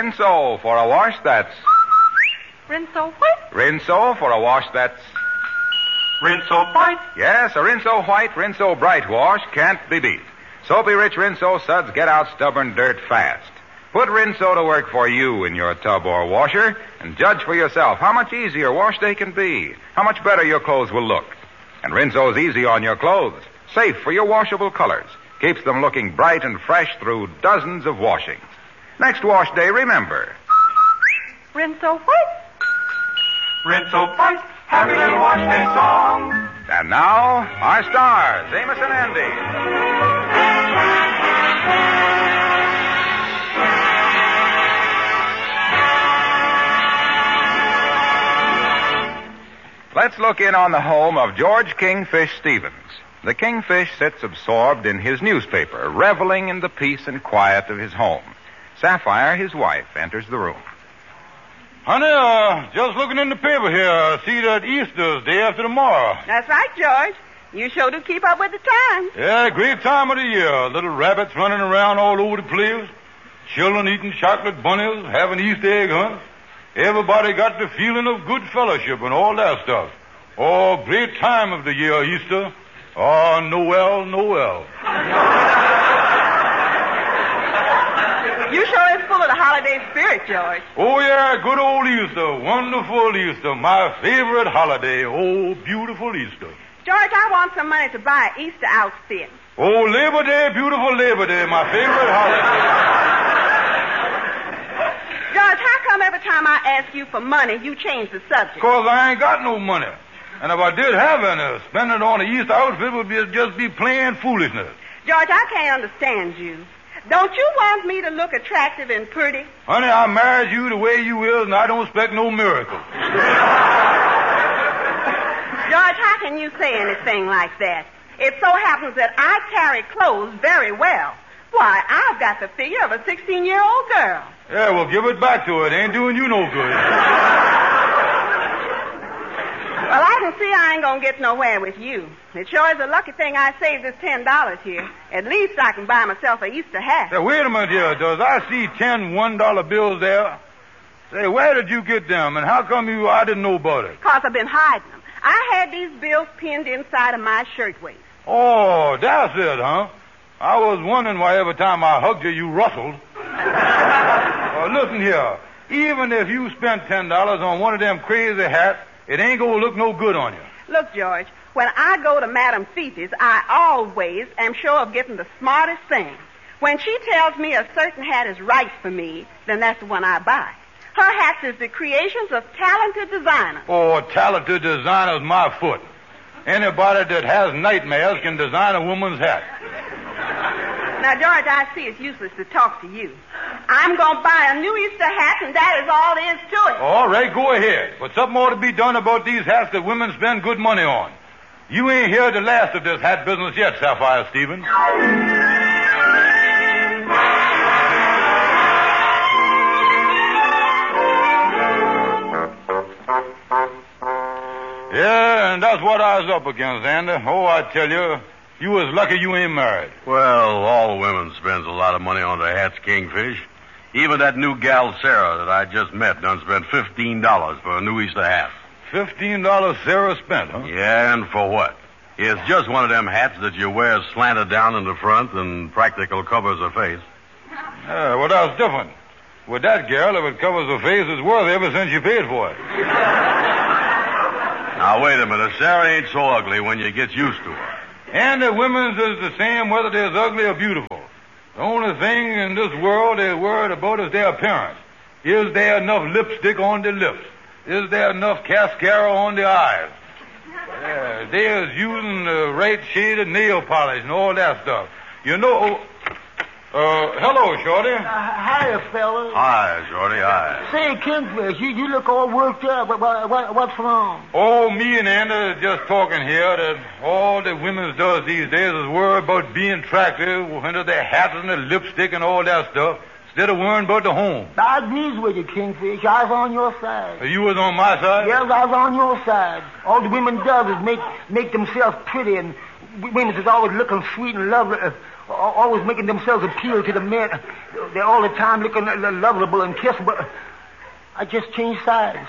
Rinso for a wash that's... Rinso what? Rinso for a wash that's... Rinso Bright. Yes, a Rinso White, Rinso Bright wash can't be beat. Soapy Rich Rinso suds get out stubborn dirt fast. Put Rinso to work for you in your tub or washer and judge for yourself how much easier wash day can be, how much better your clothes will look. And Rinso's easy on your clothes, safe for your washable colors, keeps them looking bright and fresh through dozens of washings. Next wash day, remember. Rinso what? Rinso Bright. Happy little wash day song. And now, our stars, Amos and Andy. Let's look in on the home of George Kingfish Stevens. The Kingfish sits absorbed in his newspaper, reveling in the peace and quiet of his home. Sapphire, his wife, enters the room. Honey, just looking in the paper here. See that Easter's day after tomorrow. That's right, George. You sure do keep up with the times. Yeah, great time of the year. Little rabbits running around all over the place. Children eating chocolate bunnies, having Easter egg hunts. Everybody got the feeling of good fellowship and all that stuff. Oh, great time of the year, Easter. Oh, Noel. You sure is full of the holiday spirit, George. Oh, yeah, good old Easter. Wonderful Easter. My favorite holiday. Oh, beautiful Easter. George, I want some money to buy an Easter outfit. Oh, Labor Day, beautiful Labor Day. My favorite holiday. George, how come every time I ask you for money, you change the subject? Because I ain't got no money. And if I did have any, spending it on an Easter outfit would just be plain foolishness. George, I can't understand you. Don't you want me to look attractive and pretty? Honey, I married you the way you is, and I don't expect no miracle. George, how can you say anything like that? It so happens that I carry clothes very well. Why, I've got the figure of a 16-year-old girl. Yeah, well, give it back to her. It ain't doing you no good. Well, I can see I ain't gonna get nowhere with you. It sure is a lucky thing I saved this $10 here. At least I can buy myself a Easter hat. Hey, wait a minute here. Does I see 10 $1 bills there? Say, where did you get them, and how come I didn't know about it? 'Cause I've been hiding them. I had these bills pinned inside of my shirtwaist. Oh, that's it, huh? I was wondering why every time I hugged you, you rustled. Listen here. Even if you spent $10 on one of them crazy hats, it ain't gonna look no good on you. Look, George, when I go to Madame Fifi's, I always am sure of getting the smartest thing. When she tells me a certain hat is right for me, then that's the one I buy. Her hats is the creations of talented designers. Oh, talented designers, my foot. Anybody that has nightmares can design a woman's hat. Now, George, I see it's useless to talk to you. I'm going to buy a new Easter hat, and that is all there is to it. All right, go ahead. But something ought to be done about these hats that women spend good money on. You ain't heard the last of this hat business yet, Sapphire Stevens. Yeah, and that's what I was up against, Andy. Oh, I tell you, you was lucky you ain't married. Well, all women spends a lot of money on their hats, Kingfish. Even that new gal, Sarah, that I just met, done spent $15 for a new Easter hat. $15 Sarah spent, huh? Yeah, and for what? It's just one of them hats that you wear slanted down in the front and practical covers her face. Yeah, well, that's different. With that gal, if it covers her face, it's worth every cent you paid for it. Now, wait a minute. Sarah ain't so ugly when you get used to her. And the women's is the same whether they're ugly or beautiful. The only thing in this world they're worried about is their appearance. Is there enough lipstick on their lips? Is there enough mascara on their eyes? Yeah, they're using the right shade of nail polish and all that stuff. You know... hello, Shorty. Hiya, fellas. Hi, Shorty, hi. Say, Kingfish, you look all worked up. What's wrong? Oh, me and Andy are just talking here that all the women does these days is worry about being attractive under their hats and their lipstick and all that stuff, instead of worrying about the home. I agrees with you, Kingfish. I was on your side. You was on my side? Yes, I was on your side. All the women does is make themselves pretty, and women is always looking sweet and lovely. always making themselves appeal to the men. They're all the time looking lovable and kissable. I just changed sides.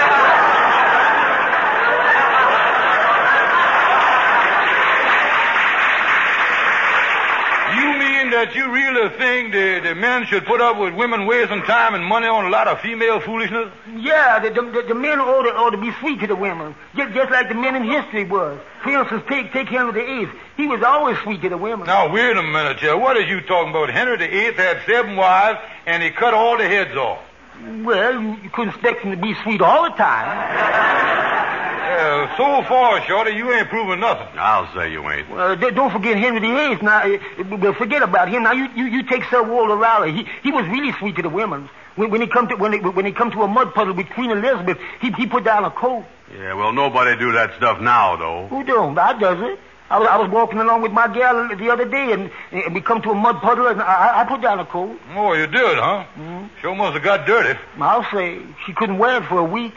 You mean that you really think the men should put up with women wasting time and money on a lot of female foolishness? Yeah, the men ought to be sweet to the women, just like the men in history was. For instance, take Henry VIII. He was always sweet to the women. Now, wait a minute, Joe. What are you talking about? Henry VIII had 7 wives, and he cut all the heads off. Well, you couldn't expect him to be sweet all the time. So far, Shorty, you ain't proving nothing. I'll say you ain't. Well, don't forget Henry VIII. Now, forget about him. Now, you take Sir Walter Raleigh. He was really sweet to the women. When he come to a mud puddle with Queen Elizabeth, he put down a coat. Yeah, well, nobody do that stuff now, though. Who don't? I does it. I was walking along with my gal the other day, and we come to a mud puddle, and I put down a coat. Oh, you did, huh? Mm-hmm. Sure must have got dirty. I'll say. She couldn't wear it for a week.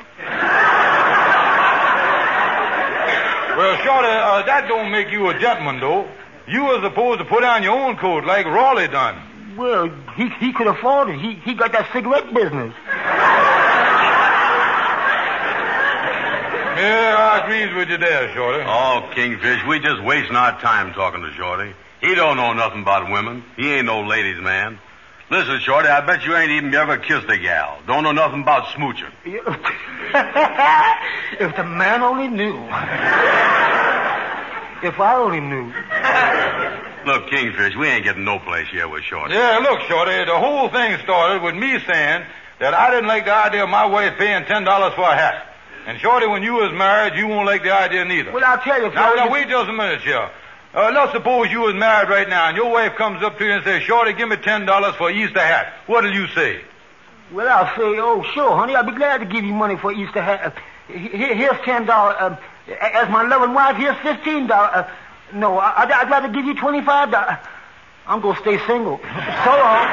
Well, Shorty, that don't make you a gentleman, though. You were supposed to put on your own coat like Raleigh done. Well, he could afford it. He got that cigarette business. Yeah, I agree with you there, Shorty. Oh, Kingfish, we just wasting our time talking to Shorty. He don't know nothing about women. He ain't no ladies' man. Listen, Shorty, I bet you ain't even ever kissed a gal. Don't know nothing about smooching. If the man only knew. If I only knew. Look, Kingfish, we ain't getting no place here with Shorty. Yeah, look, Shorty, the whole thing started with me saying that I didn't like the idea of my wife paying $10 for a hat. And, Shorty, when you was married, you won't like the idea neither. Well, I'll tell you, Now, wait just a minute, here. Let's suppose you was married right now, and your wife comes up to you and says, Shorty, give me $10 for an Easter hat. What'll you say? Well, I'll say, oh, sure, honey, I'll be glad to give you money for Easter hat. Here's $10. As my loving wife, here's $15. No, I'd rather give you $25. I'm going to stay single. So long.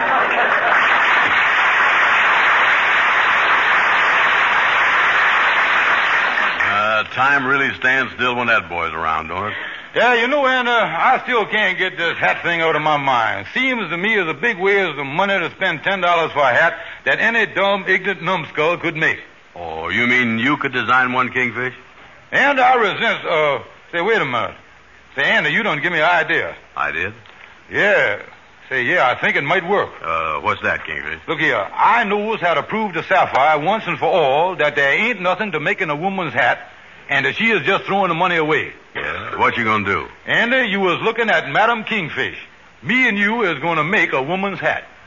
Time really stands still when that boy's around, don't it? Yeah, you know, Anna, I still can't get this hat thing out of my mind. Seems to me as a big waste of money to spend $10 for a hat that any dumb, ignorant numbskull could make. Oh, you mean you could design one, Kingfish? And I resent, say, wait a minute. Say, Anna, you don't give me an idea. I did? Yeah. Say, yeah, I think it might work. What's that, Kingfish? Look here, I knows how to prove to Sapphire once and for all that there ain't nothing to making a woman's hat and that she is just throwing the money away. Yeah, what you gonna do? Andy, you was looking at Madam Kingfish. Me and you is gonna make a woman's hat.